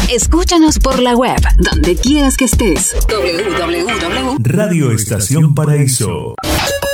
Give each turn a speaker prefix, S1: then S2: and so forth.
S1: Escúchanos por la web, donde quieras que estés. www.
S2: Radio Estación Paraíso.